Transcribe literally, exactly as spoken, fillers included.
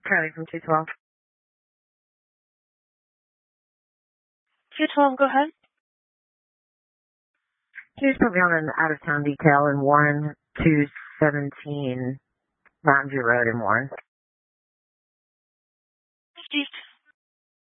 Kylie from two twelve. two twelve, go ahead. Can you just put me on an out-of-town detail in Warren, two seventeen Mountain View Road in Warren? fifty